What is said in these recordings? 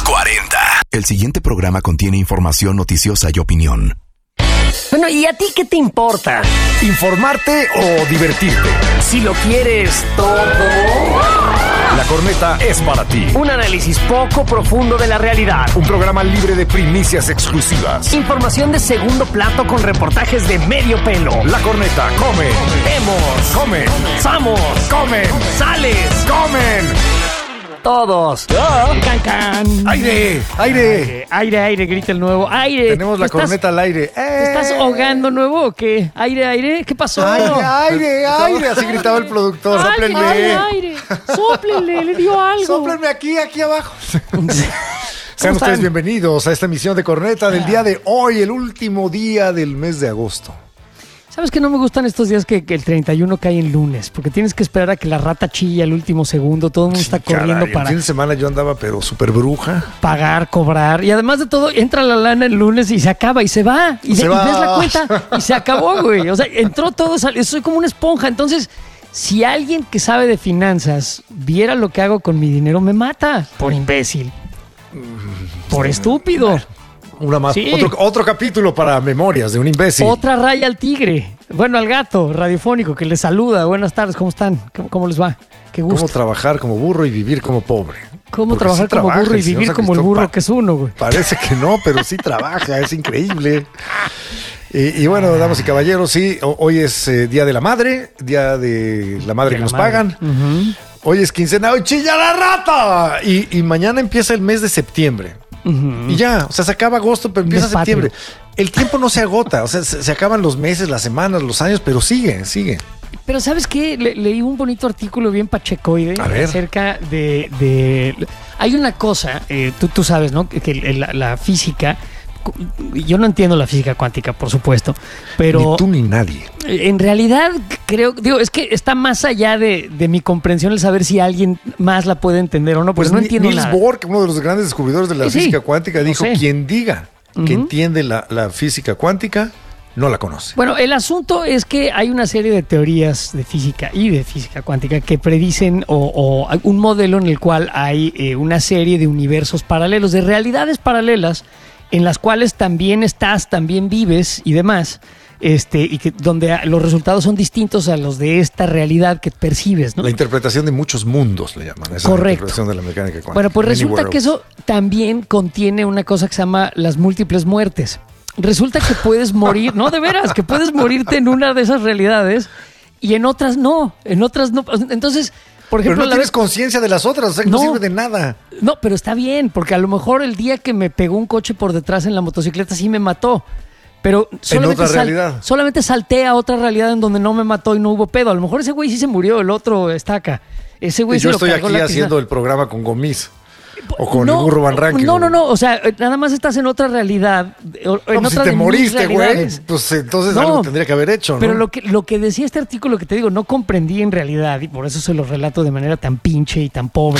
40. El siguiente programa contiene información noticiosa y opinión. Bueno, ¿y a ti qué te importa? ¿Informarte o divertirte? Si lo quieres todo. La Corneta es para ti. Un análisis poco profundo de la realidad. Un programa libre de primicias exclusivas. Información de segundo plato con reportajes de medio pelo. La Corneta come. Vemos. Come. Somos. Comen. Sales. Comen. Todos. Can, can. Aire. Aire. Aire, aire, grita el nuevo. Aire. Tenemos la corneta al aire. ¿Te estás ahogando nuevo o qué? Aire, aire. ¿Qué pasó? Aire. Así gritaba el productor. Sóplenme. Aire. Sóplenle, le dio algo. Sóplenme aquí abajo. Sean ustedes bienvenidos a esta emisión de Corneta del día de hoy, el último día del mes de agosto. ¿Sabes que no me gustan estos días que el 31 cae en lunes? Porque tienes que esperar a que la rata chilla al último segundo. Todo el mundo está corriendo El para fin de semana yo andaba pero súper bruja. pagar, cobrar. Y además de todo, entra la lana el lunes y se acaba y se va. Y ves la cuenta y se acabó, güey. O sea, entró todo, soy como una esponja. Entonces, si alguien que sabe de finanzas viera lo que hago con mi dinero, me mata. Por imbécil. Por estúpido. Una más, Sí. otro capítulo para Memorias de un imbécil. Otra raya al tigre. Bueno, al gato radiofónico que les saluda. Buenas tardes, ¿cómo están? ¿Cómo les va? Qué gusto. Cómo trabajar como burro y vivir como pobre. ¿Cómo Porque trabajar sí como trabaja, burro y el señor vivir como el Sacristán burro que es uno, güey? Parece que no, pero sí trabaja, es increíble. Y bueno, damas y caballeros, sí, hoy es Día de la Madre que nos pagan. Uh-huh. Hoy es quincena, hoy chilla la rata. Y mañana empieza el mes de septiembre. Uh-huh. Y ya, o sea, se acaba agosto, pero empieza Mes septiembre. patrio. El tiempo no se agota, o sea, se acaban los meses, las semanas, los años, pero sigue. Pero ¿sabes qué? Leí un bonito artículo bien pachecoide A ver. acerca de... Hay una cosa, tú sabes, ¿no? Que la física... Yo no entiendo la física cuántica, por supuesto, pero... Ni tú ni nadie. En realidad, es que está más allá de mi comprensión el saber si alguien más la puede entender o no, pues no entiendo Niels nada. Bohr, uno de los grandes descubridores de la Sí, física cuántica, dijo, sé. quien diga que entiende la física cuántica, no la conoce. Bueno, el asunto es que hay una serie de teorías de física y de física cuántica que predicen o un modelo en el cual hay una serie de universos paralelos, de realidades paralelas, en las cuales también estás, también vives y demás, y que donde los resultados son distintos a los de esta realidad que percibes, ¿no? La interpretación de muchos mundos le llaman. Esa Correcto. interpretación de la mecánica cuántica. Bueno, pues Many resulta que worlds. eso también contiene una cosa que se llama las múltiples muertes. Resulta que puedes morir, no, de veras, que puedes morirte en una de esas realidades y en otras no. Entonces, por ejemplo, Pero no tienes conciencia de las otras, o sea, que no sirve de nada. No, pero está bien, porque a lo mejor el día que me pegó un coche por detrás en la motocicleta sí me mató. Pero solamente, otra realidad. solamente salté a otra realidad en donde no me mató y no hubo pedo. A lo mejor ese güey sí se murió, el otro está acá. Ese güey Y se yo lo estoy cargó aquí la haciendo el programa con Gomis. O con No, el burro Van Ranking. No. O sea, nada más estás en otra realidad. En No, pues otra si de te mis moriste, güey, realidades. pues entonces No, algo tendría que haber hecho, ¿no? Pero lo que decía este artículo que te digo, no comprendí en realidad, y por eso se lo relato de manera tan pinche y tan pobre.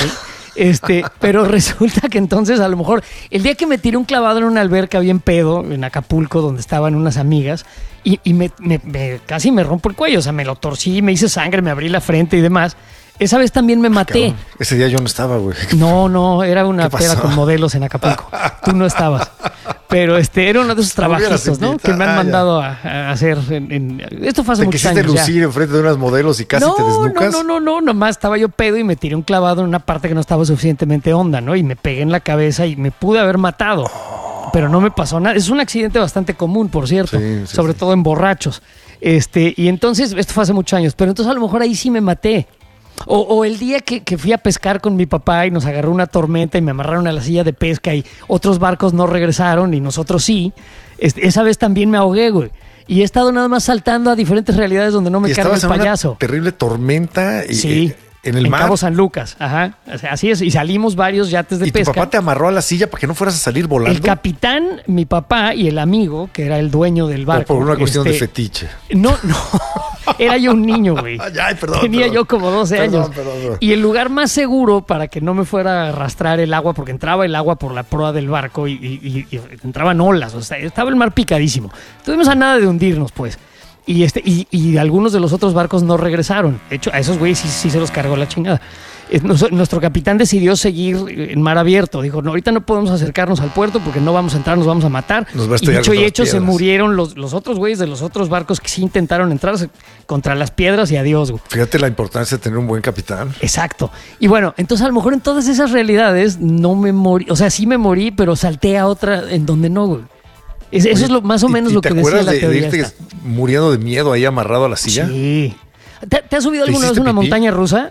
Pero resulta que entonces a lo mejor el día que me tiré un clavado en una alberca bien pedo en Acapulco, donde estaban unas amigas, y casi me rompo el cuello, o sea, me lo torcí, me hice sangre, me abrí la frente y demás. Esa vez también me maté. Cabrón, ese día yo no estaba, güey. No, era una ¿Qué pasó? peda con modelos en Acapulco. Tú no estabas. Pero era uno de esos Me hubieras trabajitos, ¿no? invitado. Que me han ya. mandado a hacer. Esto fue hace Te muchos quisiste años ya. lucir enfrente de unas modelos y casi te desnucas. No, nomás estaba yo pedo y me tiré un clavado en una parte que no estaba suficientemente honda, ¿no? Y me pegué en la cabeza y me pude haber matado. Pero no me pasó nada. Es un accidente bastante común, por cierto. Sí, sobre todo en borrachos. Y entonces, esto fue hace muchos años, pero entonces a lo mejor ahí sí me maté. O el día que fui a pescar con mi papá y nos agarró una tormenta y me amarraron a la silla de pesca y otros barcos no regresaron y nosotros sí, esa vez también me ahogué, güey. Y he estado nada más saltando a diferentes realidades donde no me Y carga el estabas en payaso. una terrible tormenta y, Sí. en el mar. Cabo San Lucas, ajá. O sea, así es. Y salimos varios yates de ¿Y pesca. tu papá te amarró a la silla para que no fueras a salir volando? El capitán, mi papá y el amigo, que era el dueño del ¿O barco. por una cuestión de fetiche? No. Era yo un niño, güey. Ay, perdón. Tenía perdón. yo como 12 años. Perdón. Y el lugar más seguro para que no me fuera a arrastrar el agua, porque entraba el agua por la proa del barco y entraban olas. O sea, estaba el mar picadísimo. Estuvimos a nada de hundirnos, pues. Y algunos de los otros barcos no regresaron. De hecho, a esos güeyes sí se los cargó la chingada. Nuestro capitán decidió seguir en mar abierto. Dijo, no, ahorita no podemos acercarnos al puerto porque no vamos a entrar, nos vamos a matar. Nos va a y estrellar dicho y contra las hecho, se piedras. murieron los otros güeyes de los otros barcos que sí intentaron entrar contra las piedras y adiós, güey. Fíjate la importancia de tener un buen capitán. Exacto. Y bueno, entonces a lo mejor en todas esas realidades no me morí. O sea, sí me morí, pero salté a otra en donde no, güey. Eso Oye, es lo más o menos ¿y lo te que decía acuerdas la de teoría irte esta. muriendo de miedo ahí amarrado a la silla? Sí. ¿Te has subido ¿Te alguna vez hiciste una pipí? montaña rusa?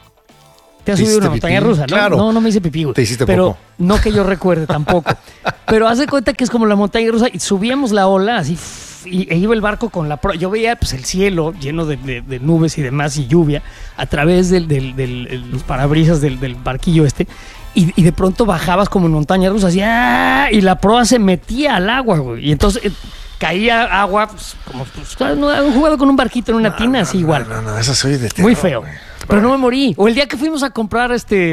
¿Te has ¿Te subido una hiciste montaña pipí? rusa? ¿No? Claro. No me hice pipí, güey. Te hiciste pero popó. no que yo recuerde tampoco. Pero haz de cuenta que es como la montaña rusa y subíamos la ola así e iba el barco con la proa. Yo veía pues el cielo lleno de nubes y demás y lluvia a través de los parabrisas del barquillo este. Y de pronto bajabas como en montaña rusa así, ¡ah! Y la proa se metía al agua, güey. Y entonces caía agua, pues, como pues, ¿no? Han jugado con un barquito en una tina, así igual. No, eso soy de terror, Muy feo. güey. Pero no me morí. O el día que fuimos a comprar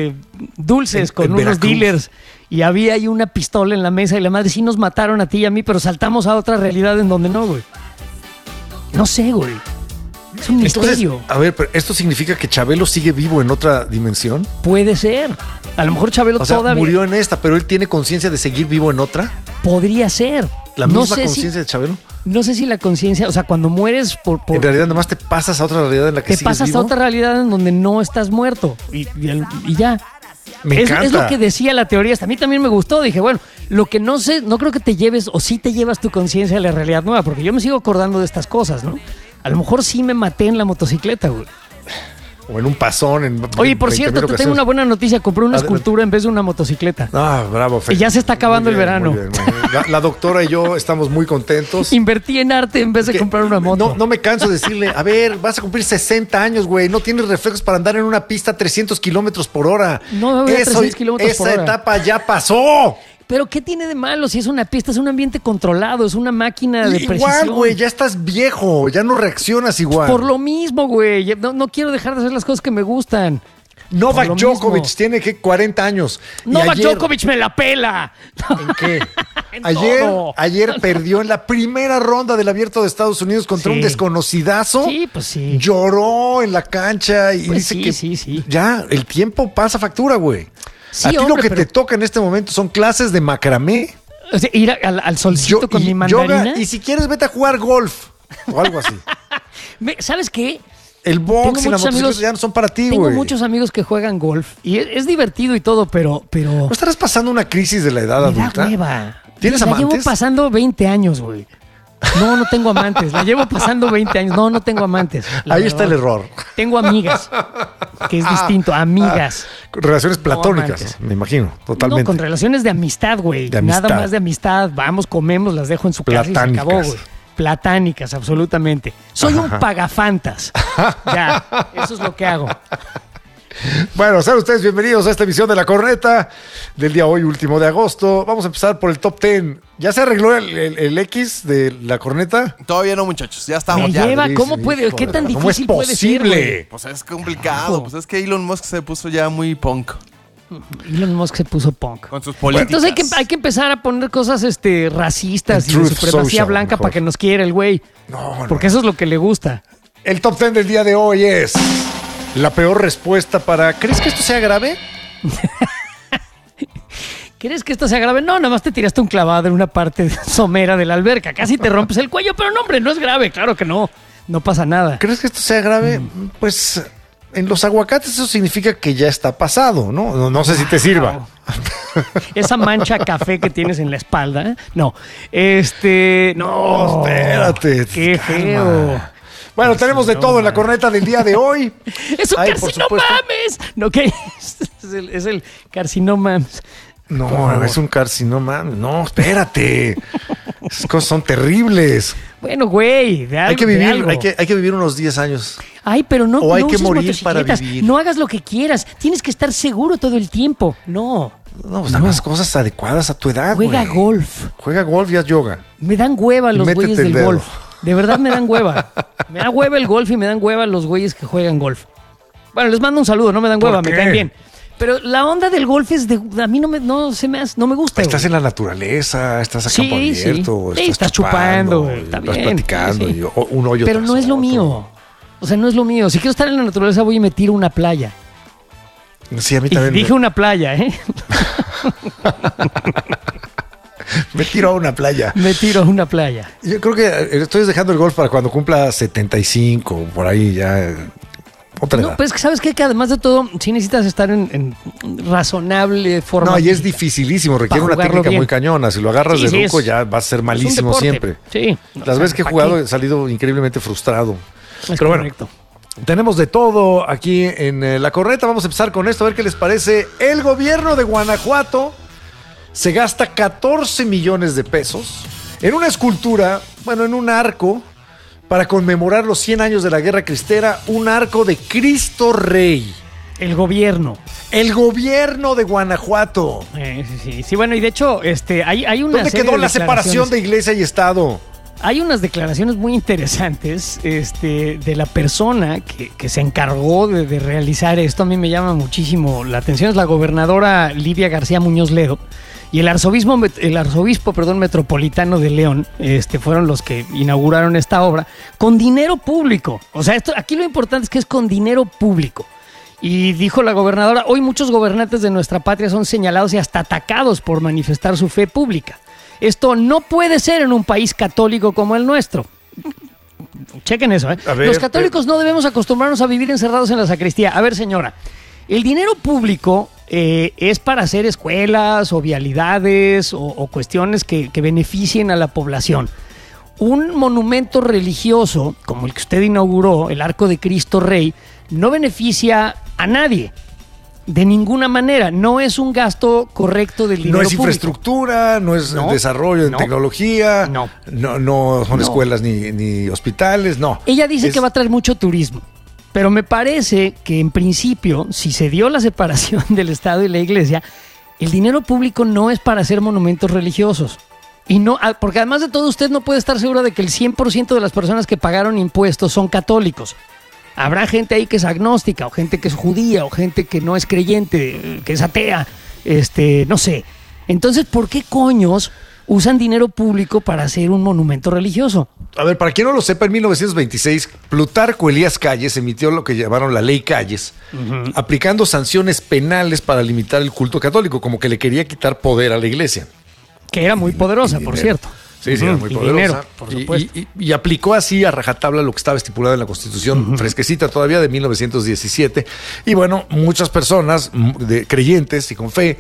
dulces con en unos Veracruz. dealers y había ahí una pistola en la mesa y la madre sí nos mataron a ti y a mí, pero saltamos a otra realidad en donde no, güey. No sé, güey. Es un Entonces, misterio. a ver, pero ¿esto significa que Chabelo sigue vivo en otra dimensión? Puede ser. A lo mejor Chabelo O sea, todavía murió en esta, pero él tiene conciencia de seguir vivo en otra. podría ser. ¿La No misma sé conciencia de Chabelo? No sé si la conciencia, o sea, cuando mueres En realidad, nomás te pasas a otra realidad en la que te sigues pasas vivo. a otra realidad en donde no estás muerto y ya. Me encanta. Es lo que decía la teoría. Hasta a mí también me gustó. Dije, bueno, lo que no sé, no creo que te lleves o sí te llevas tu conciencia a la realidad nueva, porque yo me sigo acordando de estas cosas, ¿no? A lo mejor sí me maté en la motocicleta, güey. O en un pasón. Oye, por cierto, te tengo una buena noticia. Compré una Adelante. escultura en vez de una motocicleta. Ah, bravo, Fer. Y ya se está acabando Muy el verano. muy bien. La doctora y yo estamos muy contentos. Invertí en arte en vez de Que comprar una moto. No me canso de decirle, a ver, vas a cumplir 60 años, güey. No tienes reflejos para andar en una pista a 300 kilómetros por hora. No, voy a 300 kilómetros por hora. Esa etapa ya pasó. Pero ¿qué tiene de malo si es una pista? Es un ambiente controlado, es una máquina de Igual, precisión. güey, ya estás viejo, ya no reaccionas igual. Por lo mismo, güey. No quiero dejar de hacer las cosas que me gustan. Novak por lo Djokovic mismo. tiene que 40 años. Y Novak ayer- Djokovic me la pela. ¿En qué? En ayer, todo. ayer perdió en la primera ronda del Abierto de Estados Unidos contra Sí. un desconocidazo. Sí, pues sí. Lloró en la cancha y Pues dice sí, que sí. ya el tiempo pasa factura, güey. Sí, a ti lo hombre, que pero- te toca en este momento son clases de macramé, O sea, ir al solcito con y mi mandarina. yoga, y si quieres vete a jugar golf o algo así. ¿Sabes qué? El box Tengo y la muchos motocicleta amigos- ya no son para ti, Tengo güey. muchos amigos que juegan golf y es divertido y todo, pero ¿No estarás pasando una crisis de la edad me da adulta? hueva. ¿Tienes La llevo amantes? pasando 20 años, güey. No tengo amantes. La llevo pasando 20 años. No tengo amantes. la Ahí está el verdad. error. Tengo amigas, que es distinto. Amigas. Relaciones platónicas, amantes. me imagino, totalmente. No, con relaciones de amistad, güey. De amistad. Nada más de amistad. Vamos, comemos, las dejo en su casa y se Platánicas. acabó, güey. Platánicas, absolutamente. Soy un pagafantas. Ya, eso es lo que hago. Bueno, sean ustedes bienvenidos a esta emisión de La Corneta del día hoy, último de agosto. Vamos a empezar por el top 10. ¿Ya se arregló el X de La Corneta? Todavía no, muchachos. Ya estamos. Me ya. lleva, Luis, ¿cómo puede? hijo ¿Qué de tan la- difícil ¿Cómo es puede ser, posible? güey? Pues es complicado. Carajo. Pues es que Elon Musk se puso ya muy punk Elon Musk se puso punk. con sus políticas. Entonces hay que empezar a poner cosas racistas En y de Truth supremacía Social, blanca mejor. para que nos quiera el güey. No. Porque eso es lo que le gusta. El top 10 del día de hoy es la peor respuesta para... ¿Crees que esto sea grave? ¿Quieres que esto sea grave? No, nada más te tiraste un clavado en una parte somera de la alberca. Casi te rompes el cuello, pero no, hombre, no es grave. Claro que no. No pasa nada. ¿Crees que esto sea grave? Pues en los aguacates eso significa que ya está pasado, ¿no? No sé si te sirva. Esa mancha café que tienes en la espalda. No. No. Espérate. Qué calma. feo. Bueno, tenemos de todo en la corneta del día de hoy. ¡Es un Ay, por carcinoma supuesto. mames! No, ¿qué? Es el carcinoma mames. No, es un carcinoma. No, espérate. Esas cosas son terribles. Bueno, güey, de algo. Hay que de vivir, algo. hay que vivir unos 10 años. Ay, pero no. O hay no que uses morir para motocicletas. vivir. No hagas lo que quieras. Tienes que estar seguro todo el tiempo. No. No, pues nada más cosas adecuadas a tu edad, Juega güey. golf. Juega golf y haz yoga. Me dan hueva los Métete güeyes el del dedo. golf. De verdad me dan hueva. Me da hueva el golf y me dan hueva los güeyes que juegan golf. Bueno, les mando un saludo, no me dan ¿Por hueva, me qué? caen bien. Pero la onda del golf es a mí no me gusta. Estás güey. en la naturaleza, estás a Sí, campo abierto, sí. Sí, estás chupando, güey, está estás bien, platicando, sí, sí. y un hoyo Pero tras no es lo otro. mío. O sea, no es lo mío. Si quiero estar en la naturaleza, voy y me tiro a una playa. Sí, a mí Y también. dije una playa, ¿eh? Me tiro a una playa. Me tiro a una playa. Yo creo que estoy dejando el golf para cuando cumpla 75, por ahí ya. Otra edad. No, pues que sabes qué? Que además de todo, sí necesitas estar en razonable forma. No, y es física. dificilísimo, requiere Para una jugarlo técnica bien. muy cañona. Si lo agarras Sí, de sí, ruco es- ya vas a ser Es un malísimo deporte. siempre. Sí. Las veces que he ¿para jugado qué? he salido increíblemente frustrado. Es Pero bueno, correcto. tenemos de todo aquí en La Corneta. Vamos a empezar con esto, a ver qué les parece. El gobierno de Guanajuato se gasta 14 millones de pesos en una escultura, bueno, en un arco, para conmemorar los 100 años de la Guerra Cristera, un arco de Cristo Rey. El gobierno. El gobierno de Guanajuato. Sí, bueno, y de hecho, hay una ¿Dónde serie quedó de la separación de declaraciones- iglesia y Estado? Hay unas declaraciones muy interesantes de la persona que se encargó de realizar esto. A mí me llama muchísimo la atención. Es la gobernadora Livia García Muñoz Ledo y el arzobispo metropolitano de León. Fueron los que inauguraron esta obra con dinero público. O sea, aquí lo importante es que es con dinero público. Y dijo la gobernadora: hoy muchos gobernantes de nuestra patria son señalados y hasta atacados por manifestar su fe pública. Esto no puede ser en un país católico como el nuestro. Chequen eso, ¿eh? A ver, Los católicos no debemos acostumbrarnos a vivir encerrados en la sacristía. A ver, señora, el dinero público es para hacer escuelas o vialidades o cuestiones que beneficien a la población. Un monumento religioso, como el que usted inauguró, el Arco de Cristo Rey, no beneficia a nadie. De ninguna manera. No es un gasto correcto del dinero No es público. infraestructura, no es No, desarrollo en no, tecnología, no. no son No. escuelas ni hospitales, no. Ella dice Es- que va a traer mucho turismo, pero me parece que en principio, si se dio la separación del Estado y la Iglesia, el dinero público no es para hacer monumentos religiosos. Y no, porque además de todo, usted no puede estar seguro de que el 100% de las personas que pagaron impuestos son católicos. Habrá gente ahí que es agnóstica, o gente que es judía, o gente que no es creyente, que es atea, no sé. Entonces, ¿por qué coños usan dinero público para hacer un monumento religioso? A ver, para quien no lo sepa, en 1926, Plutarco Elías Calles emitió lo que llamaron la Ley Calles, aplicando sanciones penales para limitar el culto católico, como que le quería quitar poder a la iglesia. Que era muy poderosa, y por dinero. cierto. Sí, sí, era muy Y poderosa. dinero, por supuesto. Y aplicó así a rajatabla lo que estaba estipulado en la Constitución, fresquecita todavía de 1917. Y bueno, muchas personas creyentes y con fe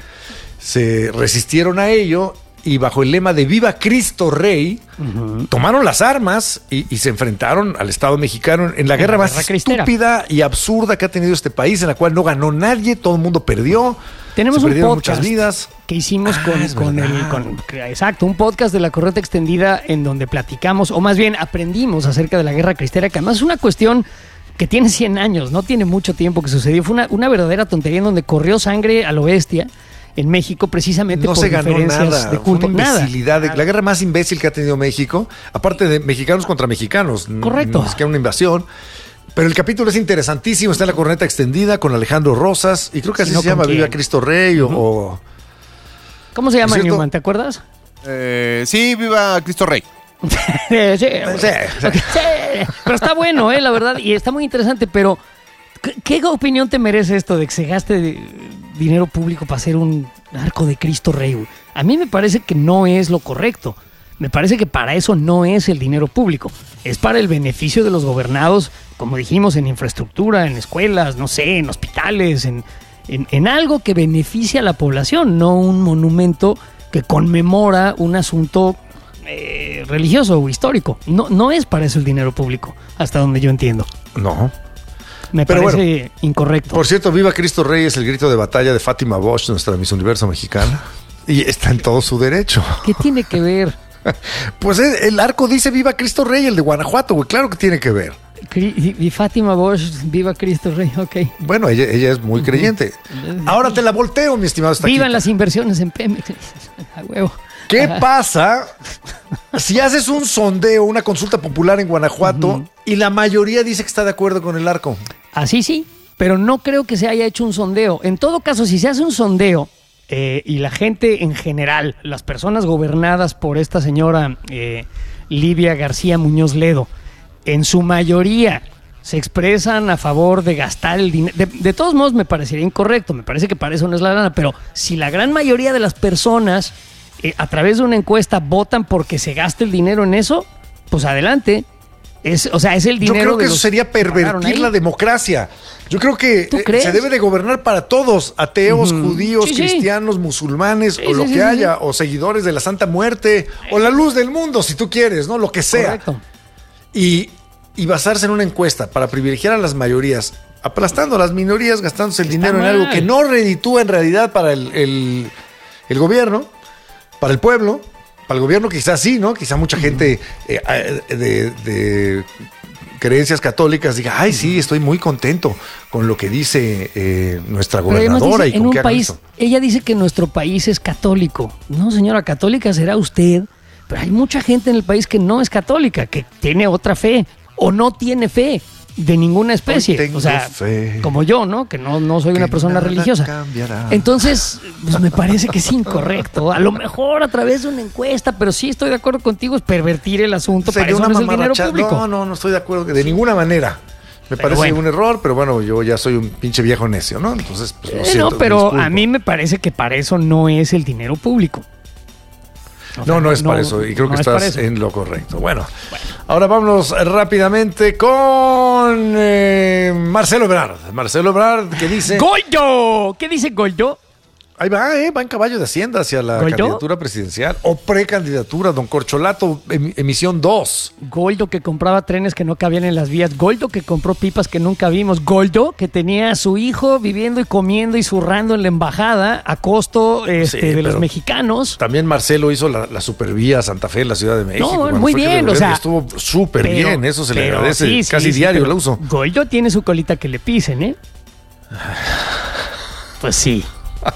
se resistieron a ello y bajo el lema de Viva Cristo Rey, tomaron las armas y se enfrentaron al Estado mexicano en la guerra más guerra cristera. estúpida y absurda que ha tenido este país, en la cual no ganó nadie, todo el mundo perdió. Tenemos se un perdieron podcast muchas vidas. que hicimos es verdad. exacto, un podcast de la Corneta Extendida en donde platicamos, o más bien aprendimos acerca de la Guerra Cristera, que además es una cuestión que tiene 100 años, no tiene mucho tiempo que sucedió. Fue una verdadera tontería en donde corrió sangre a lo bestia en México precisamente No por se ganó diferencias nada, de fue culto. una imbecilidad, Nada. la guerra más imbécil que ha tenido México, aparte de mexicanos contra mexicanos. Correcto. No es que era una invasión. Pero el capítulo es interesantísimo, está en la Corneta Extendida con Alejandro Rosas, y creo que así Si no, se llama, ¿con Viva quién? Cristo Rey o... ¿Cómo se llama, ¿No es cierto? Newman? ¿Te acuerdas? Sí, viva Cristo Rey. Sí, pero está bueno, la verdad, y está muy interesante, pero ¿qué opinión te merece esto de que se gaste dinero público para hacer un arco de Cristo Rey, güey? A mí me parece que no es lo correcto. Me parece que para eso no es el dinero público. Es para el beneficio de los gobernados, como dijimos, en infraestructura, en escuelas, no sé, en hospitales, en algo que beneficie a la población, no un monumento que conmemora un asunto religioso o histórico. No es para eso el dinero público, hasta donde yo entiendo. No. Me Pero parece incorrecto. Por cierto, Viva Cristo Rey es el grito de batalla de Fátima Bosch, nuestra Miss Universo mexicana. Y está en todo su derecho. ¿Qué tiene que ver? Pues el arco dice Viva Cristo Rey, el de Guanajuato, güey. Claro que tiene que ver. Y Fátima Bosch, viva Cristo Rey, ok. Bueno, ella es muy creyente. Ahora te la volteo, mi estimado Estaquito. Vivan las inversiones en Pemex. A huevo. ¿Qué Ajá. pasa si haces un sondeo, una consulta popular en Guanajuato y la mayoría dice que está de acuerdo con el arco? Así sí, pero no creo que se haya hecho un sondeo. En todo caso, si se hace un sondeo y la gente en general, las personas gobernadas por esta señora Livia García Muñoz Ledo, en su mayoría se expresan a favor de gastar el dinero. De todos modos me parecería incorrecto, me parece que para eso no es la lana, pero si la gran mayoría de las personas a través de una encuesta votan porque se gaste el dinero en eso, pues adelante. Es el dinero. Yo creo que eso sería pervertir la democracia. Yo creo que se debe de gobernar para todos, ateos, judíos, cristianos, musulmanes, o lo que haya, o seguidores de la Santa Muerte, o la luz del mundo, si tú quieres, ¿no? Lo que sea. Correcto. Y basarse en una encuesta para privilegiar a las mayorías, aplastando a las minorías, gastándose el dinero en algo que no reditúa en realidad para el gobierno, para el pueblo. Para el gobierno quizás sí, ¿no? Quizá mucha gente de creencias católicas diga, ay, sí, estoy muy contento con lo que dice nuestra gobernadora y con qué hagan eso. Ella dice que nuestro país es católico. No, señora, católica será usted, pero hay mucha gente en el país que no es católica, que tiene otra fe o no tiene fe de ninguna especie. O sea, fe, como yo, ¿no? Que no soy una persona religiosa. Cambiará. Entonces, pues me parece que es incorrecto. A lo mejor a través de una encuesta, pero sí estoy de acuerdo contigo, es pervertir el asunto. Para eso no es el dinero público. No estoy de acuerdo de ninguna manera. Me parece un error, pero bueno, yo ya soy un pinche viejo necio, ¿no? Entonces, pues lo siento, pero a mí me parece que para eso no es el dinero público. O sea, no es para eso, y creo que estás en lo correcto. Bueno, ahora vámonos rápidamente con Marcelo Ebrard. Marcelo Ebrard, ¿qué dice? ¡Goldo! ¿Qué dice Goldo? Ahí va en caballo de Hacienda hacia la candidatura presidencial o precandidatura, don Corcholato, emisión 2. Goldo que compraba trenes que no cabían en las vías. Goldo que compró pipas que nunca vimos. Goldo que tenía a su hijo viviendo y comiendo y zurrando en la embajada a costo de los mexicanos. También Marcelo hizo la supervía a Santa Fe en la Ciudad de México. No, muy bien, o sea. Estuvo súper bien, eso se le agradece. Casi diario lo uso. Goldo tiene su colita que le pisen, ¿eh? Pues sí.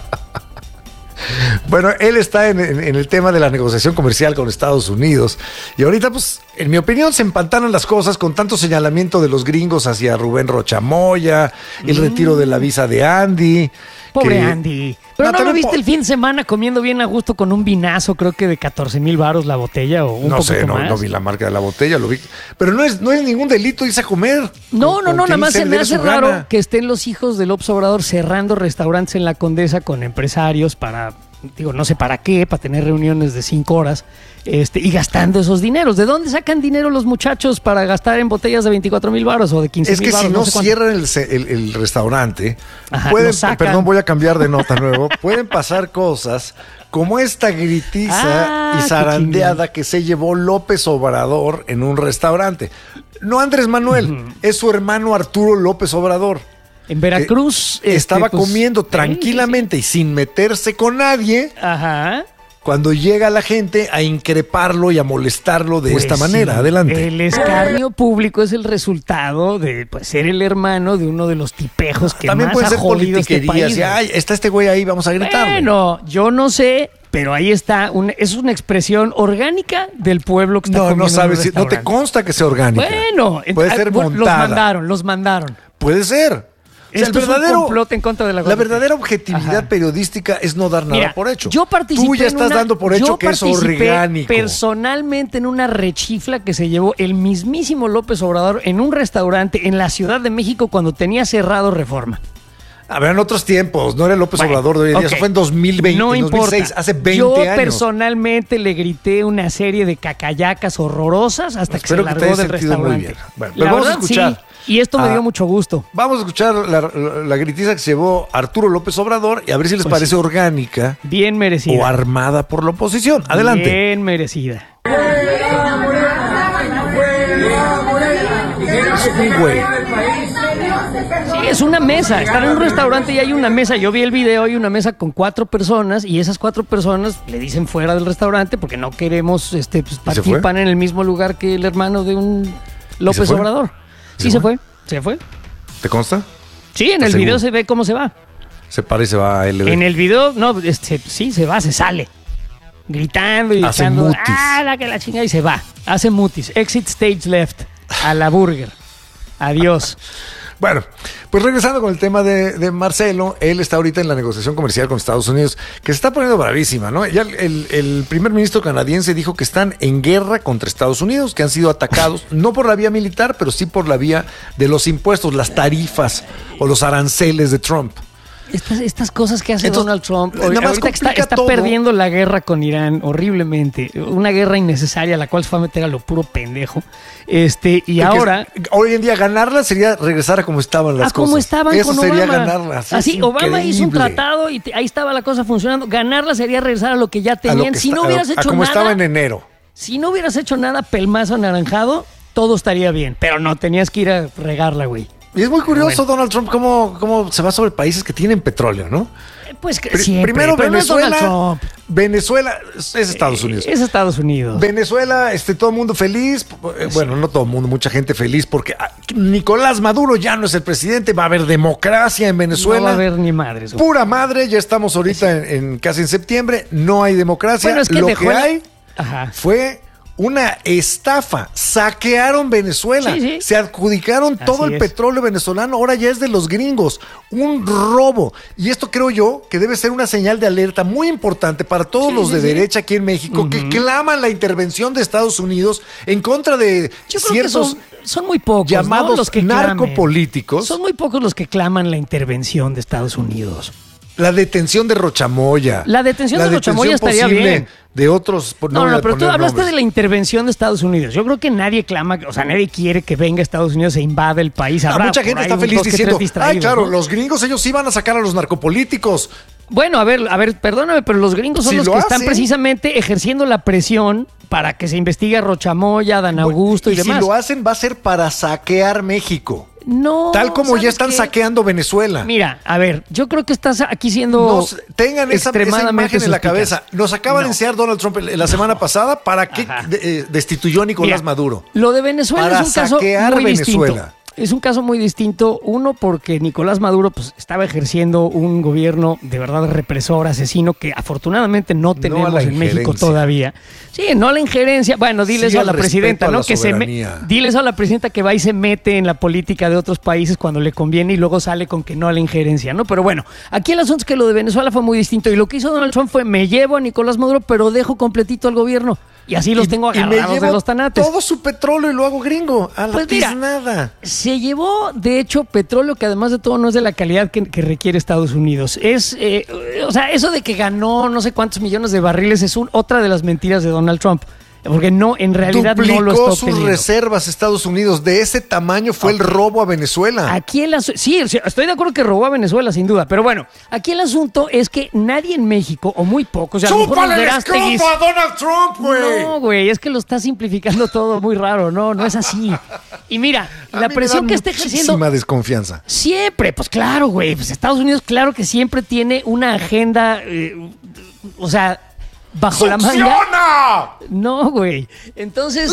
Bueno, él está en el tema de la negociación comercial con Estados Unidos y ahorita, pues, en mi opinión, se empantanan las cosas con tanto señalamiento de los gringos hacia Rubén Rocha Moya, el retiro de la visa de Andy. Pobre Andy. Pero no lo viste el fin de semana comiendo bien a gusto con un vinazo, creo que de 14,000 varos la botella o un poquito más. No vi la marca de la botella, lo vi. Pero no es ningún delito irse a comer. No, nada más se me hace raro que estén los hijos del López Obrador cerrando restaurantes en la Condesa con empresarios para, no sé para qué, para tener reuniones de 5 horas y gastando esos dineros. ¿De dónde sacan dinero los muchachos para gastar en botellas de 24,000 varos o de 15,000 varos? Es que si no cierran el restaurante, perdón, voy a cambiar de nota nuevo, pueden pasar cosas como esta gritiza y zarandeada que se llevó López Obrador en un restaurante. No Andrés Manuel, es su hermano Arturo López Obrador. En Veracruz estaba comiendo tranquilamente y sin meterse con nadie. Ajá. Cuando llega la gente a increparlo y a molestarlo de esta manera. Sí. Adelante. El escarnio público es el resultado de ser el hermano de uno de los tipejos que también más ha jodido este país. Ay, está este güey ahí, vamos a gritarle. Bueno, yo no sé, pero ahí está. Es una expresión orgánica del pueblo que está comiendo. No sabes, no te consta que sea orgánica. Bueno, puede ser montada. Los mandaron. Puede ser. Esto es un complot en contra de la verdadera objetividad periodística es no dar nada por hecho. Yo participé. Tú ya estás dando por hecho que es orgánico. Personalmente en una rechifla que se llevó el mismísimo López Obrador en un restaurante en la Ciudad de México cuando tenía cerrado Reforma. A ver, en otros tiempos, no era López Obrador de hoy en día, eso fue en 2020, no 2006, hace 20 Yo años. Yo personalmente le grité una serie de cacayacas horrorosas hasta que se largó del restaurante. Muy bien. Bueno, pero vamos a escuchar. Sí, y esto me dio mucho gusto. Vamos a escuchar la gritiza que se llevó Arturo López Obrador y a ver si les parece orgánica. Bien merecida. O armada por la oposición. Adelante. Bien merecida. Güey. Sí, es una mesa. Estar en un restaurante y hay una mesa. Yo vi el video, hay una mesa con 4 personas y esas 4 personas le dicen fuera del restaurante porque no queremos partir pan en el mismo lugar que el hermano de un López Obrador. Sí, se fue. ¿Te consta? Sí, en el video se ve cómo se va. Se para y se va a LB. En el video, sí, se va, se sale. Gritando y diciendo, que la chingada, y se va. Hace mutis. Exit stage left. A la burger. Adiós. Bueno, pues regresando con el tema de Marcelo, él está ahorita en la negociación comercial con Estados Unidos, que se está poniendo bravísima, ¿no? Ya el primer ministro canadiense dijo que están en guerra contra Estados Unidos, que han sido atacados, no por la vía militar, pero sí por la vía de los impuestos, las tarifas o los aranceles de Trump. Estas cosas que hace Donald Trump, nada más ahorita que está todo. perdiendo la guerra con Irán horriblemente, una guerra innecesaria a la cual se fue a meter a lo puro pendejo. Y porque ahora hoy en día ganarla sería regresar a como estaban las cosas. Como estaban Eso con sería Obama. ganarla. Así, Obama hizo un tratado y ahí estaba la cosa funcionando. Ganarla sería regresar a lo que ya tenían. Si no hubieras hecho como nada, estaba en enero. Si no hubieras hecho nada, pelmazo anaranjado, todo estaría bien. Pero no, tenías que ir a regarla, güey. Y es muy curioso, Donald Trump, cómo se va sobre países que tienen petróleo, ¿no? Pues siempre, primero pero Venezuela. No es Donald Trump. Venezuela es Estados Unidos. Es Estados Unidos. Venezuela, todo el mundo feliz. Bueno, no todo el mundo, mucha gente feliz porque Nicolás Maduro ya no es el presidente. Va a haber democracia en Venezuela. No va a haber ni madres. Pura madre, ya estamos ahorita casi en septiembre. No hay democracia. Bueno, es que lo que hay Ajá. fue una estafa. Saquearon Venezuela. Sí. Se adjudicaron todo el petróleo venezolano. Ahora ya es de los gringos. Un robo. Y esto creo yo que debe ser una señal de alerta muy importante para todos los de derecha aquí en México que claman la intervención de Estados Unidos en contra de ciertos son muy pocos, llamados, ¿no?, los que narcopolíticos. Son muy pocos los que claman la intervención de Estados Unidos. La detención de Rochamoya. La detención de Rochamoya estaría bien. De otros. No, pero tú hablaste de la intervención de Estados Unidos. Yo creo que nadie clama, o sea, nadie quiere que venga Estados Unidos e invada el país. Mucha gente está feliz diciendo, claro, ¿no? Los gringos, ellos sí van a sacar a los narcopolíticos. Bueno, a ver, perdóname, pero los gringos son los que están precisamente ejerciendo la presión para que se investigue a Rochamoya, Dan Augusto y demás. Si lo hacen, va a ser para saquear México. No. Tal como ya están saqueando Venezuela. Mira, a ver, yo creo que estás aquí siendo. Tengan esa imagen en la cabeza. Nos acaba de enseñar Donald Trump la semana pasada para qué destituyó a Nicolás Maduro. Lo de Venezuela para es un caso muy Venezuela. Distinto. Es un caso muy distinto, uno porque Nicolás Maduro pues, estaba ejerciendo un gobierno de verdad represor, asesino, que afortunadamente no tenemos en México todavía. Sí, no a la injerencia. Bueno, dile eso a la presidenta, ¿no? Dile eso a la presidenta que va y se mete en la política de otros países cuando le conviene y luego sale con que no a la injerencia, ¿no? Pero bueno, aquí el asunto es que lo de Venezuela fue muy distinto y lo que hizo Donald Trump fue me llevo a Nicolás Maduro pero dejo completito al gobierno. Y así los tengo agarrados de los tanates. Todo su petróleo y lo hago gringo. A la nada. Se llevó, de hecho, petróleo que además de todo no es de la calidad que requiere Estados Unidos. O sea, eso de que ganó no sé cuántos millones de barriles es otra de las mentiras de Donald Trump. Porque no, en realidad no lo está obteniendo. Duplicó sus reservas Estados Unidos. De ese tamaño fue el robo a Venezuela. Aquí sí, estoy de acuerdo que robó a Venezuela, sin duda. Pero bueno, aquí el asunto es que nadie en México, o muy pocos, o sea, ¡chúpale el escroto a Donald Trump, güey! No, güey, es que lo está simplificando todo muy raro. No es así. Y mira, la presión que está ejerciendo... Muchísima desconfianza. Siempre, pues claro, güey. Pues Estados Unidos, claro que siempre tiene una agenda, o sea... bajo la manga. No, güey. Entonces,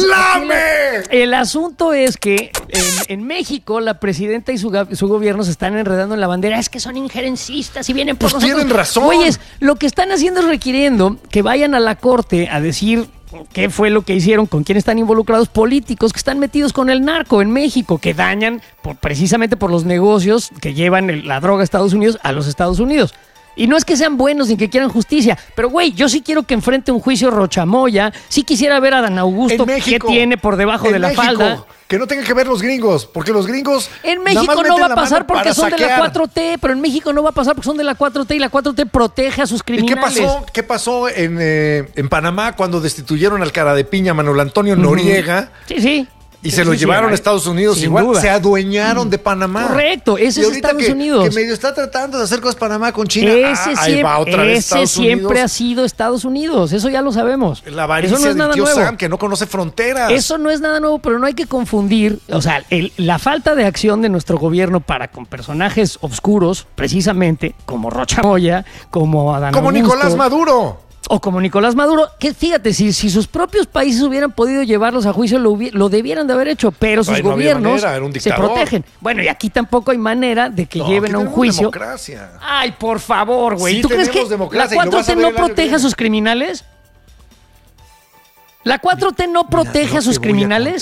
el asunto es que en México la presidenta y su gobierno se están enredando en la bandera. Es que son injerencistas y vienen por nosotros. Tienen razón. Güeyes, lo que están haciendo es requiriendo que vayan a la corte a decir qué fue lo que hicieron, con quién están involucrados políticos que están metidos con el narco en México, que dañan precisamente por los negocios que llevan la droga a Estados Unidos a los Estados Unidos. Y no es que sean buenos ni que quieran justicia, pero güey, yo sí quiero que enfrente un juicio Rochamoya, sí quisiera ver a Dan Augusto qué tiene por debajo de la falda. Que no tenga que ver los gringos, porque los gringos... En México no va a pasar porque son de la 4T, pero en México no va a pasar porque son de la 4T y la 4T protege a sus criminales. ¿Y qué pasó en Panamá cuando destituyeron al cara de piña Manuel Antonio Noriega? Sí. Y se lo llevaron a Estados Unidos igual. Duda. Se adueñaron de Panamá. Correcto, ese es Estados Unidos. Que medio está tratando de hacer cosas Panamá con China. Ahí va otra vez Estados Unidos. Siempre ha sido Estados Unidos. Eso ya lo sabemos. La avaricia eso no es nada nuevo. Sam, que no conoce fronteras. Eso no es nada nuevo, pero no hay que confundir. O sea, la falta de acción de nuestro gobierno para con personajes oscuros, precisamente, como Rochamoya, como Adán Como Augusto, Nicolás Maduro. O como Nicolás Maduro, que fíjate, si sus propios países hubieran podido llevarlos a juicio, lo debieran de haber hecho, pero sus gobiernos se protegen. Bueno, y aquí tampoco hay manera de que lleven a un juicio. Democracia. Ay, por favor, güey. Sí, ¿Tú crees que la 4T no protege a sus criminales? ¿La 4T no protege a sus criminales?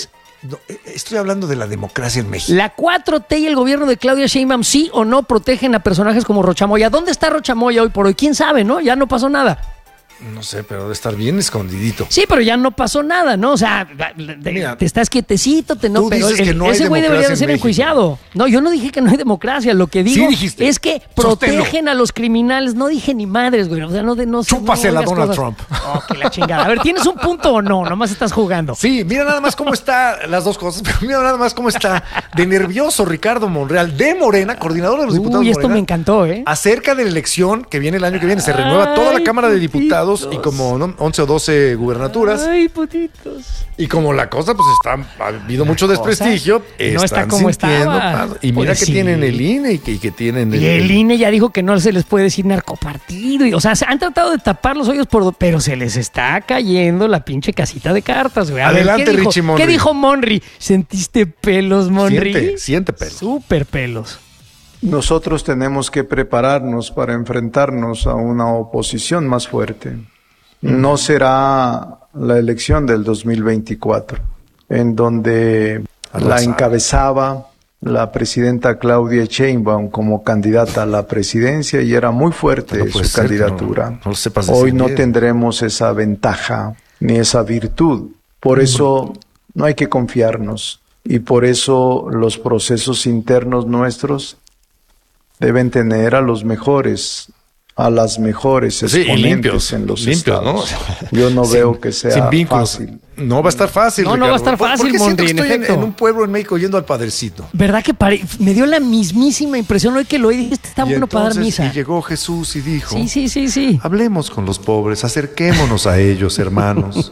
No, estoy hablando de la democracia en México. La 4T y el gobierno de Claudia Sheinbaum sí o no protegen a personajes como Rocha Moya. ¿Dónde está Rocha Moya hoy por hoy? ¿Quién sabe, no? Ya no pasó nada. No sé, pero debe estar bien escondidito. Sí, pero ya no pasó nada, ¿no? O sea, Mira, te estás quietecito, tú pero dices que no hay ese güey debería de democracia ser en México. enjuiciado. No, yo no dije que no hay democracia. Lo que digo dijiste. es que protegen a los criminales. No dije ni madres, güey. O sea, no Chúpasela, digas Donald cosas. Trump. Oh, que la chingada. A ver, ¿tienes un punto o no? Nomás estás jugando. Sí, mira nada más cómo está las dos cosas, pero mira nada más cómo está de nervioso Ricardo Monreal de Morena, coordinador de los diputados Uy, de esto Morena, me encantó, ¿eh? acerca de la elección que viene el año que viene. Se renueva toda la Ay, Cámara de Diputados putitos. y como 11 o 12 gubernaturas. Ay, putitos. Y como la cosa, pues ha habido mucho desprestigio, no está están como sintiendo, estaba. claro. Y mira Pues que sí. tienen el INE y que tienen Y el INE ya dijo que no se les puede decir narcopartido. O sea, se han tratado de tapar los hoyos, pero se les está cayendo la pinche casita de cartas, güey. A ver, Adelante, ¿qué dijo? Richie Monry. ¿Qué dijo Monry? ¿Sentiste pelos, Monry? Siente pelo. Súper pelos. Nosotros tenemos que prepararnos para enfrentarnos a una oposición más fuerte. No será la elección del 2024, en donde la encabezaba la presidenta Claudia Sheinbaum como candidata a la presidencia y era muy fuerte No puede su ser que candidatura. no lo sepas Hoy no defender. tendremos esa ventaja ni esa virtud. Por eso no hay que confiarnos y por eso los procesos internos nuestros deben tener a los mejores, a las mejores Sí, y exponentes limpios, en los limpios, estados. ¿no? Yo no Sin- veo que sea sin vínculos. fácil. No va a estar fácil. No, no va a Ricardo. estar fácil, ¿Por qué siento Monry, que en estoy efecto. en un pueblo en México yendo al Padrecito? ¿Verdad que me dio la mismísima impresión hoy que lo oí? Dije, este está Y bueno para dar entonces, misa. y llegó Jesús y dijo, Sí. hablemos con los pobres, acerquémonos a ellos, hermanos.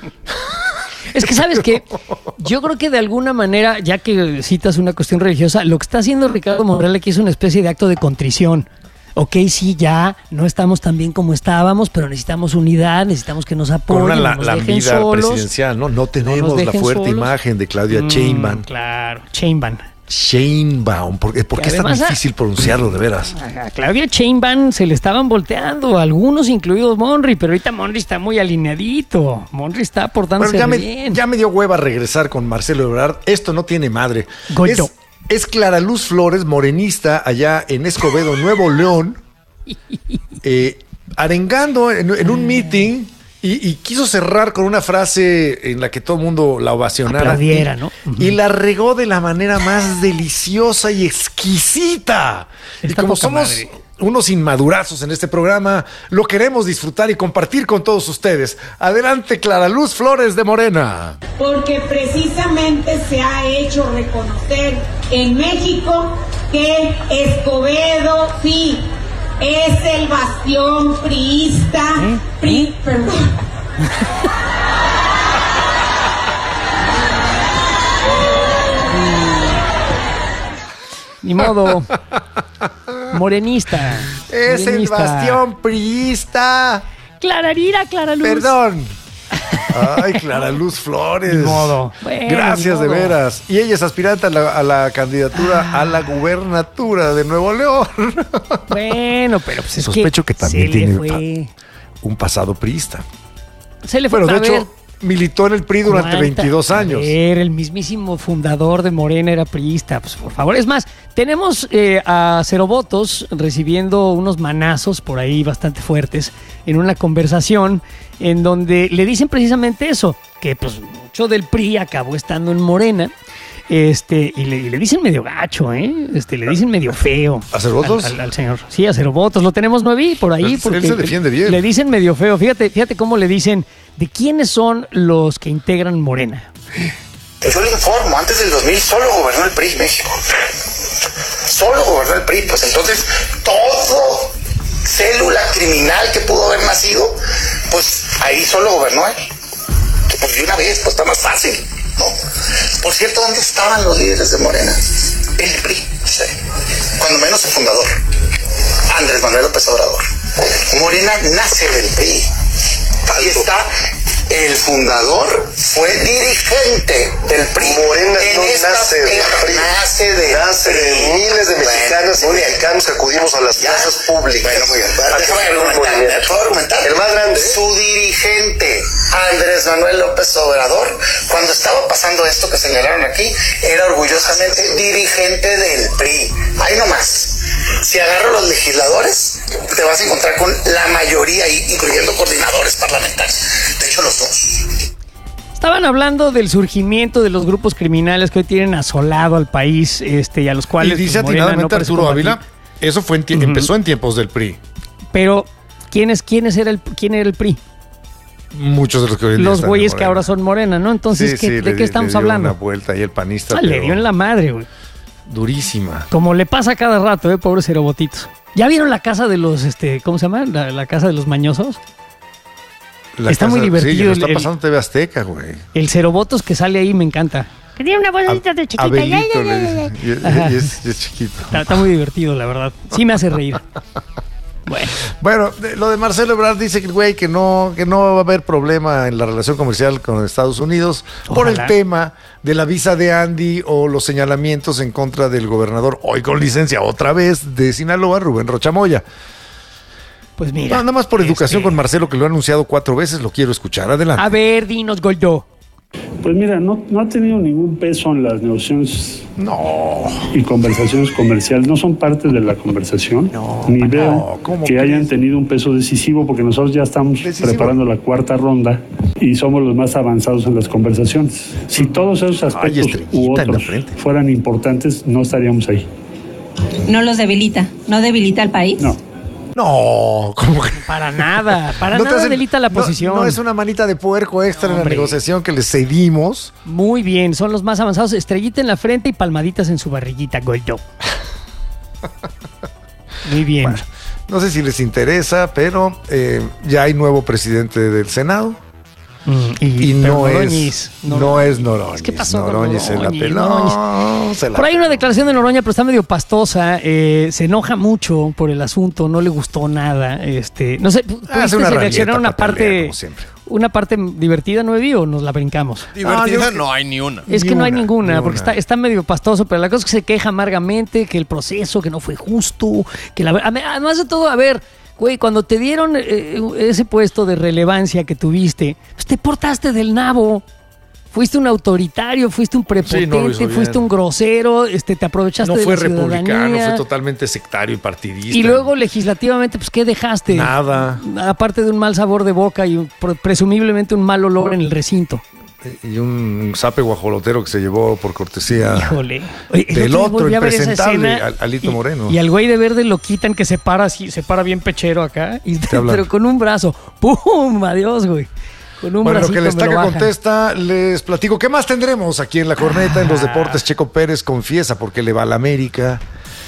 Es que, ¿sabes qué? Yo creo que de alguna manera, ya que citas una cuestión religiosa, lo que está haciendo Ricardo Monreal aquí es una especie de acto de contrición. Ok, sí, ya no estamos tan bien como estábamos, pero necesitamos unidad, necesitamos que nos Con apoyen, una no nos dejen lambida solos. presidencial, ¿no? No nos tenemos la dejen fuerte solos. imagen de Claudia Sheinbaum. Claro, Sheinbaum. Sheinbaum. ¿Por qué es tan además, difícil pronunciarlo, de veras? A Claudia Sheinbaum se le estaban volteando, algunos incluidos Monry, pero ahorita Monry está muy alineadito. Monry está portándose Bueno, bien. ya me dio hueva regresar con Marcelo Ebrard. Esto no tiene madre. Goyo. Es Clara Luz Flores, morenista, allá en Escobedo, Nuevo León, arengando en un meeting y quiso cerrar con una frase en la que todo el mundo la ovacionara. Aplaudiera, ¿no? Y la regó de la manera más deliciosa y exquisita. Está y como poca somos madre. unos inmadurazos en este programa, lo queremos disfrutar y compartir con todos ustedes. Adelante, Clara Luz Flores de Morena. Porque precisamente se ha hecho reconocer en México que Escobedo sí es el bastión priista, perdón. Ni modo. Morenista. Es el Morenista. bastión priista. Clararira, Clara Luz. Perdón. Ay, Clara Luz Flores. Ni modo. Bueno, Gracias ni de modo. veras. Y ella es aspirante a la candidatura a la gubernatura de Nuevo León. Bueno, pero pues es Sospecho que también se le tiene fue. un pasado priista. Se le fue. Bueno, de A ver, hecho, militó en el PRI durante ¿cuánta? 22 años. A ver, el mismísimo fundador de Morena era priista, pues por favor. Es más, tenemos a Cero Votos recibiendo unos manazos por ahí bastante fuertes en una conversación en donde le dicen precisamente eso, que pues mucho del PRI acabó estando en Morena. Y le dicen medio gacho, ¿eh? Le dicen medio feo. ¿A Cero Votos? Al señor. Sí, a Cero Votos. Lo tenemos nuevi por ahí. Él Porque se defiende bien. Le dicen medio feo. Fíjate cómo le dicen de quiénes son los que integran Morena. Yo le informo, antes del 2000 solo gobernó el PRI México. Solo gobernó el PRI, pues entonces todo célula criminal que pudo haber nacido, pues ahí solo gobernó él. Pues de una vez, pues está más fácil, ¿no? Por cierto, ¿dónde estaban los líderes de Morena? El PRI, sí. Cuando menos el fundador, Andrés Manuel López Obrador. Morena nace del PRI. Ahí está. El fundador fue dirigente del PRI. Morena no nace del PRI. Nace de miles de mexicanas y mexicanos que acudimos a las plazas públicas. Bueno, muy bien. Déjame argumentar. El más grande. Su dirigente Andrés Manuel López Obrador, cuando estaba pasando esto que señalaron aquí, era orgullosamente dirigente del PRI. Ahí nomás. Si agarro los legisladores, te vas a encontrar con la mayoría ahí, incluyendo coordinadores parlamentarios. De hecho, los dos. Estaban hablando del surgimiento de los grupos criminales que hoy tienen asolado al país, y a los cuales Y dice pues, Morena atinadamente parece Arturo combatir. Ávila, eso fue empezó en tiempos del PRI. Pero, ¿quién era el PRI? Muchos de los que hoy en día Los están en güeyes que Morena. ahora son Morena, ¿no? Entonces, ¿de qué estamos le dio hablando? una vuelta y el panista. Le pero dio en la madre, güey. durísima. Como le pasa cada rato, pobres cerobotitos. ¿Ya vieron la casa de los, ¿cómo se llama? La casa de los mañosos. Está muy divertido. Sí, lo está pasando en TV Azteca, güey. El cerobotos que sale ahí me encanta. Que tiene una bolsita de chiquita. Abelito le dicen. Y es chiquito. Está muy divertido, la verdad. Sí me hace reír. Bueno, lo de Marcelo Ebrard dice que güey que no va a haber problema en la relación comercial con Estados Unidos por el tema de la visa de Andy o los señalamientos en contra del gobernador, hoy con licencia otra vez, de Sinaloa, Rubén Rocha Moya. Pues mira. Nada más por educación con Marcelo, que lo ha anunciado 4 veces, lo quiero escuchar. Adelante. A ver, dinos, Goldo. Pues mira, no ha tenido ningún peso en las negociaciones y conversaciones comerciales. No son parte de la conversación. Ni veo que hayan tenido un peso decisivo, porque nosotros ya estamos preparando la 4ª ronda y somos los más avanzados en las conversaciones. Si todos esos aspectos u otros fueran importantes, no estaríamos ahí. ¿No los debilita? ¿No debilita al país? No, como que para nada, no nada debilita la posición. No es una manita de puerco extra en la negociación que les cedimos. Muy bien, son los más avanzados. Estrellita en la frente y palmaditas en su barriguita, Goldo. Muy bien. Bueno, no sé si les interesa, pero ya hay nuevo presidente del Senado. Y no es Noroñez. ¿Qué pasó con Noroñez? Se la peló. Por ahí una declaración de Noroña, pero está medio pastosa. Se enoja mucho por el asunto, no le gustó nada. No sé, hace una reaccionar rabieta una parte, como siempre. una parte divertida, ¿no vi o nos la brincamos? Divertida no hay ni una. Es que no hay ninguna, porque está medio pastoso, pero la cosa es que se queja amargamente, que el proceso, que no fue justo, que además de todo, a ver, güey, cuando te dieron ese puesto de relevancia que tuviste, pues te portaste del nabo. Fuiste un autoritario, fuiste un prepotente, fuiste un grosero, te aprovechaste de la ciudadanía. No fue republicano, fue totalmente sectario y partidista. Y luego legislativamente, pues, ¿qué dejaste? Nada. Aparte de un mal sabor de boca y presumiblemente un mal olor en el recinto. Y un zape guajolotero que se llevó por cortesía. Híjole. Del otro impresentable, Alito Moreno. Y al güey de verde lo quitan, que se para así, se para bien pechero acá, pero con un brazo. ¡Pum! Adiós, güey. Con un bueno, lo que les me lo Taca bajan. contesta, les platico. ¿Qué más tendremos aquí en La Corneta? En los deportes, Checo Pérez confiesa porque le va a la América.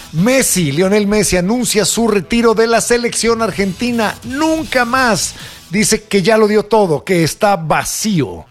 Lionel Messi anuncia su retiro de la selección argentina. Nunca más. Dice que ya lo dio todo, que está vacío.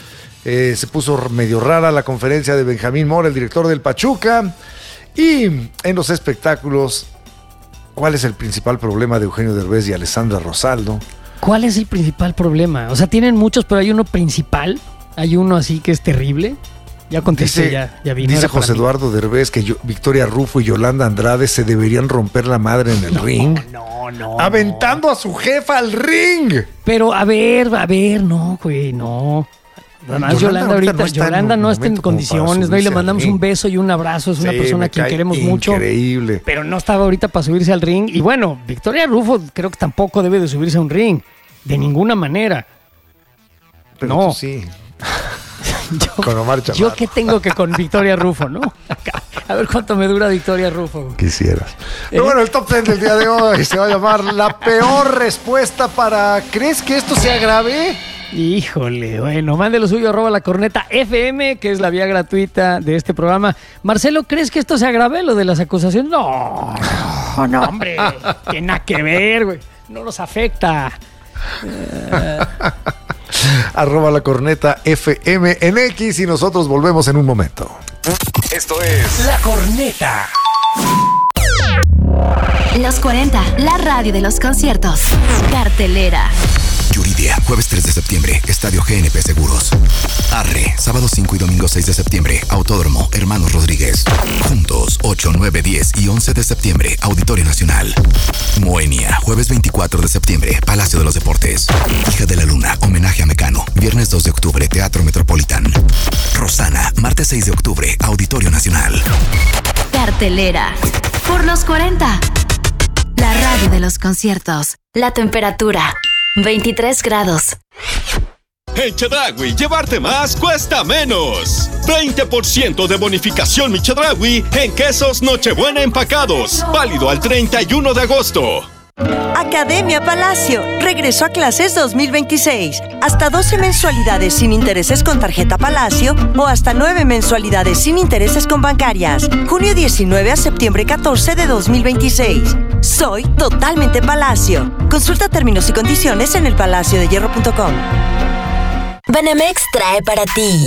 Se puso medio rara la conferencia de Benjamín Mora, el director del Pachuca. Y en los espectáculos, ¿cuál es el principal problema de Eugenio Derbez y Alessandra Rosaldo? ¿Cuál es el principal problema? O sea, tienen muchos, pero hay uno principal. Hay uno así que es terrible. Ya contesté, ya vino. Dice José Eduardo Derbez que Victoria Rufo y Yolanda Andrade se deberían romper la madre en el ring. No. Aventando a su jefa al ring. Pero a ver, no, güey, no. Además, Yolanda no está en condiciones, ¿no? Y le mandamos un beso y un abrazo. Es una persona a quien queremos mucho. Increíble. Pero no estaba ahorita para subirse al ring. Y bueno, Victoria Rufo creo que tampoco debe de subirse a un ring. De ninguna manera. Pero no. Sí. Con Omar Chaparro. ¿Yo qué tengo que con Victoria Rufo, no? A ver cuánto me dura Victoria Rufo. Quisieras. Pero bueno, el top 10 del día de hoy se va a llamar la peor respuesta para... ¿Crees que esto sea grave? Híjole, bueno, mande lo suyo, @lacorneta_FM, que es la vía gratuita de este programa. Marcelo, ¿crees que esto sea grave, lo de las acusaciones? No, hombre, tiene nada que ver, güey, no nos afecta. @lacorneta_FM en X y nosotros volvemos en un momento. Esto es La Corneta. Los 40, la radio de los conciertos. Cartelera. Yuridia, jueves 3 de septiembre, Estadio GNP Seguros. Arre, sábado 5 y domingo 6 de septiembre, Autódromo Hermanos Rodríguez. Juntos, 8, 9, 10 y 11 de septiembre, Auditorio Nacional. Moenia, jueves 24 de septiembre, Palacio de los Deportes. Hija de la Luna, homenaje a Mecano. Viernes 2 de octubre, Teatro Metropolitan. Rosana, martes 6 de octubre, Auditorio Nacional. Cartelera. Por los 40. La radio de los conciertos. La temperatura, 23 grados. En Chedraui, llevarte más cuesta menos. 20% de bonificación Mi Chedraui en quesos Nochebuena empacados. Válido al 31 de agosto. Academia Palacio. Regreso a clases 2026. Hasta 12 mensualidades sin intereses con tarjeta Palacio o hasta 9 mensualidades sin intereses con bancarias. Junio 19 a septiembre 14 de 2026. Soy totalmente Palacio. Consulta términos y condiciones en elpalaciodehierro.com. Banamex trae para ti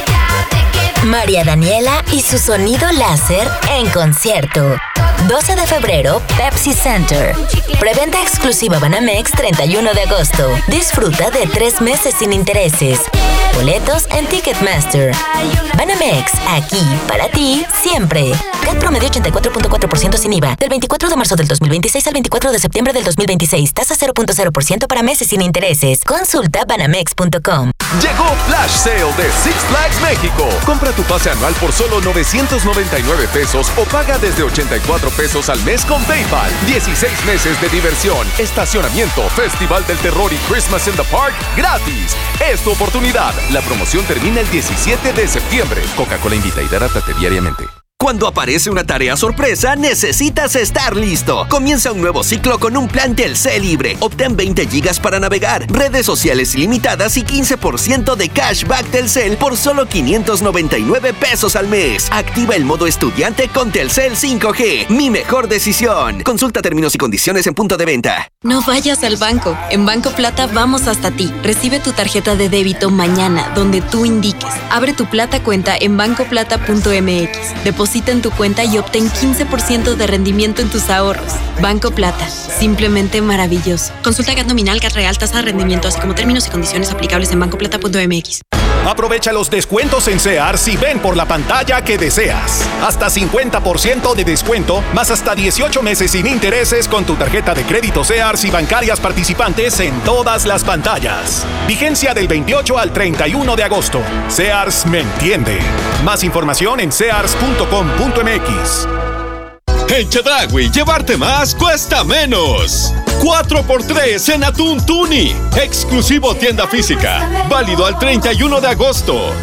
María Daniela y su sonido láser en concierto. 12 de febrero, Pepsi Center. Preventa exclusiva Banamex 31 de agosto. Disfruta de 3 meses sin intereses. Boletos en Ticketmaster. Banamex, aquí para ti siempre. CAT promedio 84.4% sin IVA. Del 24 de marzo del 2026 al 24 de septiembre del 2026. Tasa 0.0% para meses sin intereses. Consulta banamex.com. Llegó Flash Sale de Six Flags México. Compra tu pase anual por solo 999 pesos o paga desde 84 pesos al mes con PayPal. 16 meses de diversión, estacionamiento, Festival del Terror y Christmas in the Park gratis. Es tu oportunidad. La promoción termina el 17 de septiembre. Coca-Cola invita y hidrátate diariamente. Cuando aparece una tarea sorpresa, necesitas estar listo. Comienza un nuevo ciclo con un plan Telcel libre. Obtén 20 gigas para navegar, redes sociales ilimitadas y 15% de cashback Telcel por solo 599 pesos al mes. Activa el modo estudiante con Telcel 5G. Mi mejor decisión. Consulta términos y condiciones en punto de venta. No vayas al banco. En Banco Plata vamos hasta ti. Recibe tu tarjeta de débito mañana, donde tú indiques. Abre tu Plata cuenta en bancoplata.mx. Deposita en tu cuenta y obtén 15% de rendimiento en tus ahorros. Banco Plata, simplemente maravilloso. Consulta CAT nominal, CAT real, tasa de rendimiento, así como términos y condiciones aplicables en bancoplata.mx. Aprovecha los descuentos en Sears y ven por la pantalla que deseas. Hasta 50% de descuento, más hasta 18 meses sin intereses con tu tarjeta de crédito Sears y bancarias participantes en todas las pantallas. Vigencia del 28 al 31 de agosto. Sears me entiende. Más información en sears.com.mx. En Chedraui, llevarte más cuesta menos. 4x3 en atún tuni. Exclusivo tienda física. Válido al 31 de agosto.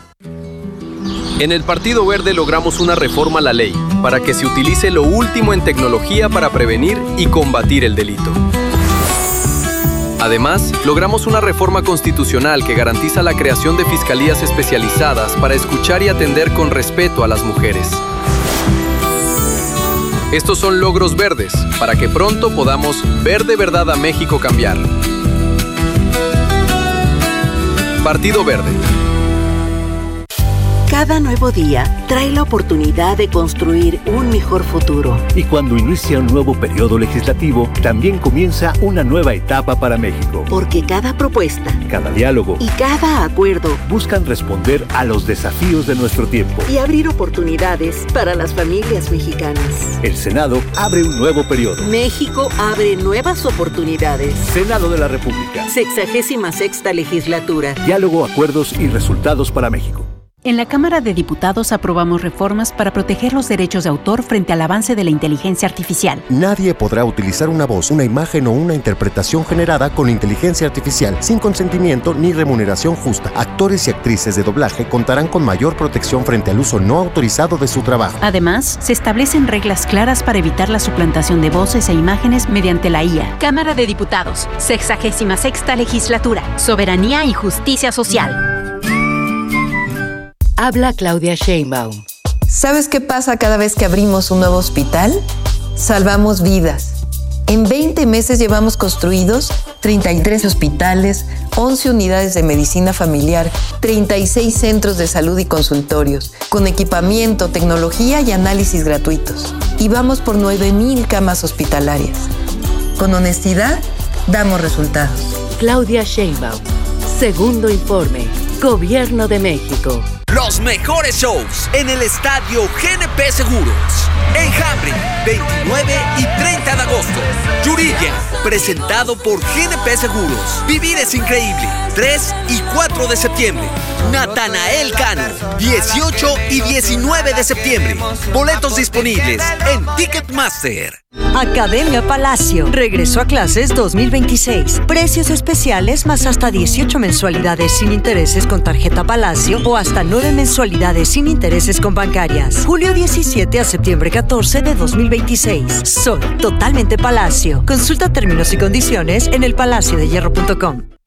En el Partido Verde logramos una reforma a la ley para que se utilice lo último en tecnología para prevenir y combatir el delito. Además, logramos una reforma constitucional que garantiza la creación de fiscalías especializadas para escuchar y atender con respeto a las mujeres. Estos son logros verdes, para que pronto podamos ver de verdad a México cambiar. Partido Verde. Cada nuevo día trae la oportunidad de construir un mejor futuro. Y cuando inicia un nuevo periodo legislativo, también comienza una nueva etapa para México. Porque cada propuesta, cada diálogo y cada acuerdo buscan responder a los desafíos de nuestro tiempo y abrir oportunidades para las familias mexicanas. El Senado abre un nuevo periodo. México abre nuevas oportunidades. Senado de la República. 66ª legislatura. Diálogo, acuerdos y resultados para México. En la Cámara de Diputados aprobamos reformas para proteger los derechos de autor frente al avance de la inteligencia artificial. Nadie podrá utilizar una voz, una imagen o una interpretación generada con inteligencia artificial sin consentimiento ni remuneración justa. Actores y actrices de doblaje contarán con mayor protección frente al uso no autorizado de su trabajo. Además, se establecen reglas claras para evitar la suplantación de voces e imágenes mediante la IA. Cámara de Diputados, 66ª legislatura, soberanía y justicia social. Habla Claudia Sheinbaum. ¿Sabes qué pasa cada vez que abrimos un nuevo hospital? Salvamos vidas. En 20 meses llevamos construidos 33 hospitales, 11 unidades de medicina familiar, 36 centros de salud y consultorios, con equipamiento, tecnología y análisis gratuitos. Y vamos por 9,000 camas hospitalarias. Con honestidad, damos resultados. Claudia Sheinbaum. Segundo informe. Gobierno de México. Los mejores shows en el estadio GNP Seguros. Enjambre, 29 y 30 de agosto. Yuridia, presentado por GNP Seguros. Vivir es increíble, 3 y 4 de septiembre. Natanael Cano, 18 y 19 de septiembre. Boletos disponibles en Ticketmaster. Academia Palacio regresó a clases 2026. Precios especiales más hasta 18 mensualidades sin intereses con tarjeta Palacio o hasta 9 mensualidades sin intereses con bancarias. Julio 17 a septiembre 14 de 2026. Soy totalmente Palacio. Consulta términos y condiciones en elpalaciodehierro.com.